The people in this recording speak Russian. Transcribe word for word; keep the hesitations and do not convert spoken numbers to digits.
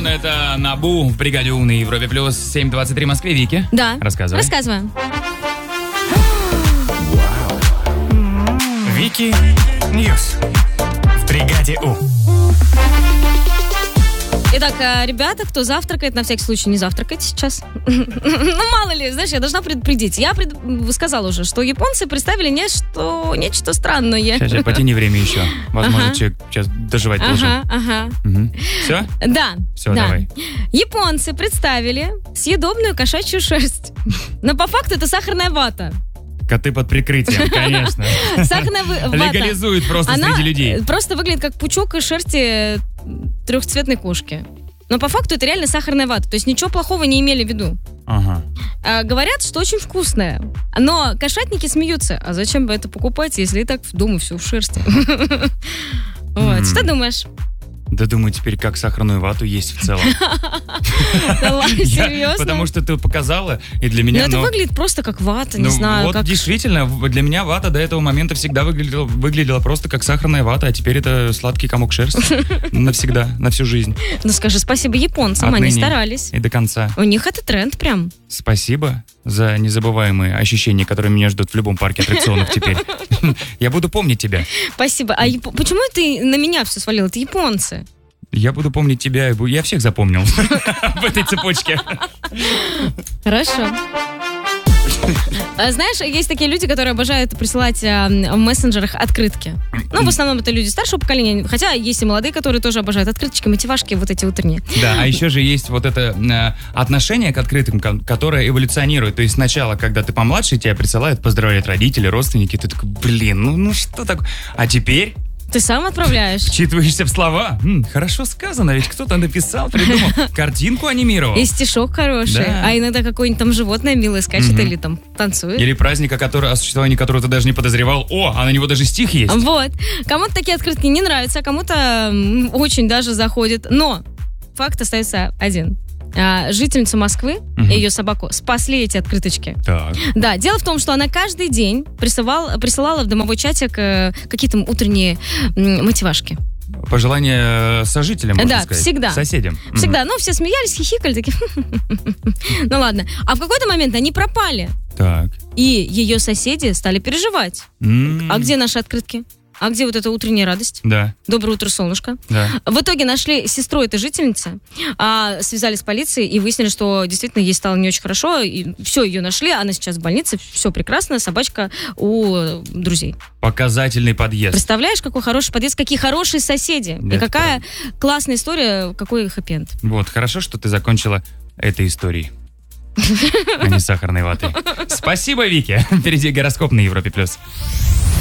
Сон — это Набу в бригаде У на Европе плюс. семь двадцать три в Москве. Вики? Да. Рассказывай. Рассказываю. Вики Ньюс в бригаде У. Итак, ребята, кто завтракает, на всякий случай не завтракайте сейчас. Ну, мало ли, знаешь, я должна предупредить. Я пред... сказала уже, что японцы представили нечто, нечто странное. Сейчас, сейчас, потяни время еще. Возможно, ага. человек сейчас доживать ага, должен. Ага, угу. Все? Да. Все, да. давай. Японцы представили съедобную кошачью шерсть. Но по факту это сахарная вата. Коты под прикрытием, конечно. Сахарная вата. Легализует просто Она среди людей. Просто выглядит как пучок из шерсти трехцветной кошки. Но по факту это реально сахарная вата. То есть ничего плохого не имели в виду. Ага. А, говорят, что очень вкусная. Но кошатники смеются. А зачем бы это покупать, если и так дома все в шерсти? Вот. Что думаешь? Да думаю, теперь как сахарную вату есть в целом. Да ладно, серьезно? Потому что ты показала, и для меня... Ну, это выглядит просто как вата, не ну, знаю. Вот как... действительно, для меня вата до этого момента всегда выглядела, выглядела просто как сахарная вата, а теперь это сладкий комок шерсти. Навсегда, на всю жизнь. Ну, скажи спасибо японцам, Отныне они старались. И до конца. У них это тренд прям. Спасибо за незабываемые ощущения, которые меня ждут в любом парке аттракционов теперь. Я буду помнить тебя. Спасибо. А яп... почему ты на меня все свалил? Это японцы. Я буду помнить тебя, я всех запомнил в этой цепочке. Хорошо. Знаешь, есть такие люди, которые обожают присылать в мессенджерах открытки. Ну, в основном это люди старшего поколения, хотя есть и молодые, которые тоже обожают открыточки, мотивашки вот эти утренние. Да, а еще же есть вот это отношение к открыткам, которое эволюционирует. То есть сначала, когда ты помладше, тебя присылают, поздравляют родители, родственники, ты такой, блин, ну, ну что такое? А теперь... Ты сам отправляешь? Вчитываешься в слова. М, хорошо сказано, ведь кто-то написал, придумал, картинку анимировал. И стишок хороший. Да. А иногда какое-нибудь там животное милое скачет, Мгм. или там танцует. Или праздника, который, о существовании которого ты даже не подозревал. О, а на него даже стих есть. Вот. Кому-то такие открытки не нравятся, а кому-то м, очень даже заходит. Но факт остается один. А, жительницу Москвы Мгм. и ее собаку спасли эти открыточки. Так. Да, дело в том, что она каждый день присылала, присылала в домовой чатик э, какие-то утренние м, мотивашки. Пожелание сожителям, можно Да, сказать. всегда. Соседям. Всегда. Ну, все смеялись, хихикали, такие. Ну ладно. А в какой-то момент они пропали. Мгм. Так. И ее соседи стали переживать. М, А где наши открытки? А где вот эта утренняя радость? Да, Доброе утро, солнышко. да. В итоге нашли сестру этой жительницы, а, связались с полицией и выяснили, что действительно ей стало не очень хорошо. И все, ее нашли, она сейчас в больнице, все прекрасно, собачка у друзей. Показательный подъезд. Представляешь, какой хороший подъезд, какие хорошие соседи. Да, и это какая классная история, какой хэппи-энд. Вот, хорошо, что ты закончила этой историей. А не сахарной ватой. Спасибо, Вики. Впереди гороскоп на Европе+. плюс.